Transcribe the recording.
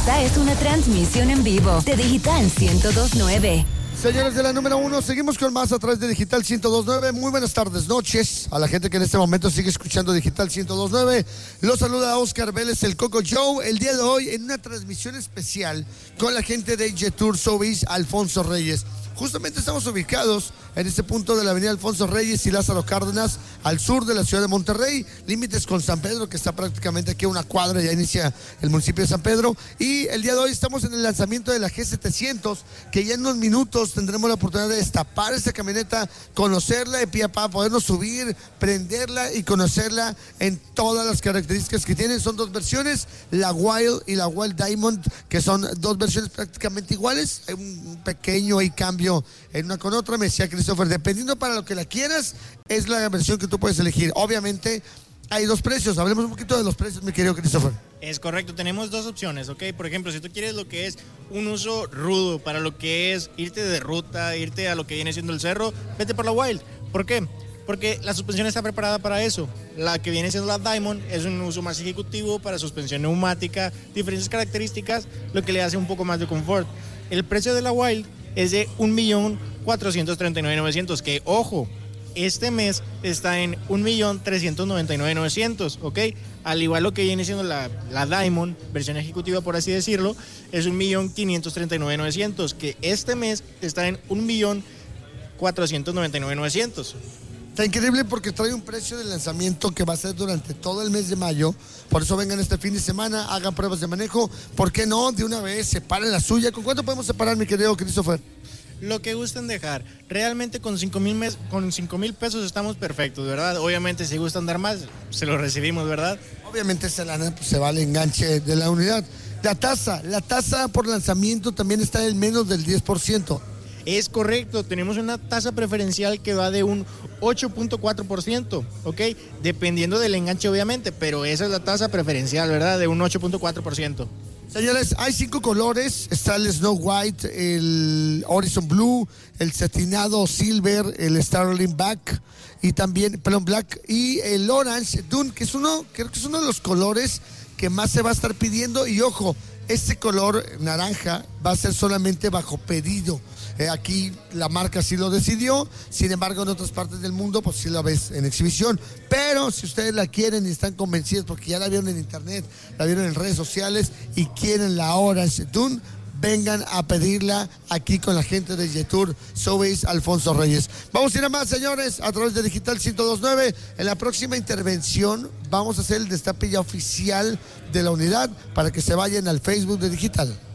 Esta es una transmisión en vivo de Digital 102.9. Señores de la número 1, seguimos con más a través de Digital 102.9. Muy buenas tardes, noches a la gente que en este momento sigue escuchando Digital 102.9. Los saluda Oscar Vélez, el Coco Joe, el día de hoy en una transmisión especial con la gente de Jetour Sobeys Alfonso Reyes. Justamente estamos ubicados en este punto de la avenida Alfonso Reyes y Lázaro Cárdenas, al sur de la ciudad de Monterrey, límites con San Pedro, que está prácticamente aquí a una cuadra, ya inicia el municipio de San Pedro. Y el día de hoy estamos en el lanzamiento de la G700, que ya en unos minutos tendremos la oportunidad de destapar esta camioneta, conocerla de pie a pa, podernos subir, prenderla y conocerla en todas las características que tienen. Son dos versiones, la Wild y la Wild Diamond, que son dos versiones prácticamente iguales. Hay un pequeño ahí cambio en una con otra. Me decía Christopher, dependiendo para lo que la quieras, es la versión que tú puedes elegir. Obviamente hay dos precios. Hablemos un poquito de los precios, mi querido Christopher. Es correcto, tenemos dos opciones, ¿ok? Por ejemplo, si tú quieres lo que es un uso rudo, para lo que es irte de ruta, irte a lo que viene siendo el cerro, vete por la Wild. ¿Por qué? Porque la suspensión está preparada para eso. La que viene siendo la Diamond es un uso más ejecutivo para suspensión neumática, diferentes características, lo que le hace un poco más de confort. El precio de la Wild es de 1.439.900, que, ojo, este mes está en 1.399.900, ¿ok? Al igual lo que viene siendo la Diamond, versión ejecutiva, por así decirlo, es 1.539.900, que este mes está en 1.499.900. Está increíble porque trae un precio de lanzamiento que va a ser durante todo el mes de mayo. Por eso vengan este fin de semana, hagan pruebas de manejo. ¿Por qué no? De una vez, separen la suya. ¿Con cuánto podemos separar, mi querido Christopher? Lo que gusten dejar. Realmente con 5,000 pesos estamos perfectos, ¿verdad? Obviamente si gustan dar más, se lo recibimos, ¿verdad? Obviamente esa lana pues, se va al enganche de la unidad. La tasa por lanzamiento también está en menos del 10%. Es correcto, tenemos una tasa preferencial que va de un 8.4%, ¿ok? Dependiendo del enganche, obviamente, pero esa es la tasa preferencial, ¿verdad? De un 8.4%. Señores, hay 5 colores. Está el Snow White, el Horizon Blue, el Satinado Silver, el Starling Black y también Black y el Orange Dune, que creo que es uno de los colores que más se va a estar pidiendo. Y ojo, este color naranja va a ser solamente bajo pedido. Aquí la marca sí lo decidió, sin embargo en otras partes del mundo pues sí la ves en exhibición. Pero si ustedes la quieren y están convencidos porque ya la vieron en internet, la vieron en redes sociales y quieren la Orange Dune, vengan a pedirla aquí con la gente de Jetour Sobeys Alfonso Reyes. Vamos a ir a más, señores, a través de Digital 102.9. En la próxima intervención vamos a hacer el destape ya oficial de la unidad para que se vayan al Facebook de Digital.